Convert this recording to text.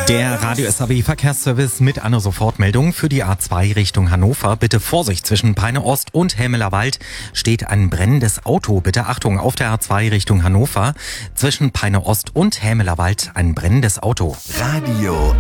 Der Radio SAW Verkehrsservice mit einer Sofortmeldung für die A2 Richtung Hannover. Bitte Vorsicht, zwischen Peine Ost und Helmelerwald steht ein brennendes Auto. Bitte Achtung, auf der A2 Richtung Hannover. Zwischen Peine Ost und Helmelerwald ein brennendes Auto. Radio